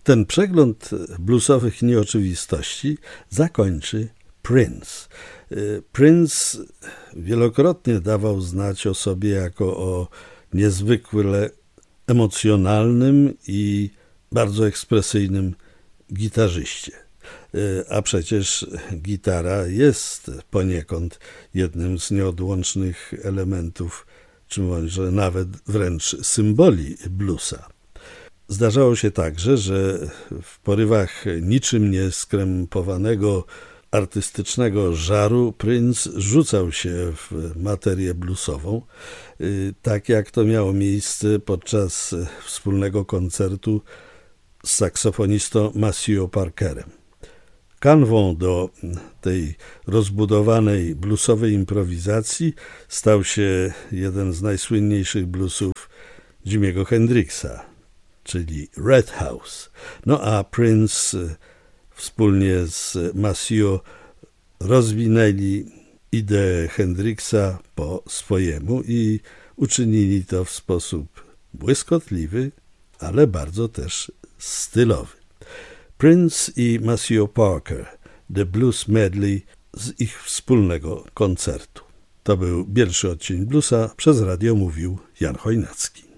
Ten przegląd bluesowych nieoczywistości zakończy Prince. Prince wielokrotnie dawał znać o sobie jako o niezwykle emocjonalnym i bardzo ekspresyjnym gitarzyście. A przecież gitara jest poniekąd jednym z nieodłącznych elementów, czy może nawet wręcz symboli bluesa. Zdarzało się także, że w porywach niczym nieskrępowanego artystycznego żaru Prince rzucał się w materię bluesową, tak jak to miało miejsce podczas wspólnego koncertu z saksofonistą Maceo Parkerem. Kanwą do tej rozbudowanej bluesowej improwizacji stał się jeden z najsłynniejszych bluesów Jimiego Hendrixa, czyli Red House. No a Prince wspólnie z Maceo rozwinęli ideę Hendrixa po swojemu i uczynili to w sposób błyskotliwy, ale bardzo też stylowy. Prince i Maceo Parker, The Blues Medley z ich wspólnego koncertu. To był pierwszy odcień bluesa, przez radio mówił Jan Chojnacki.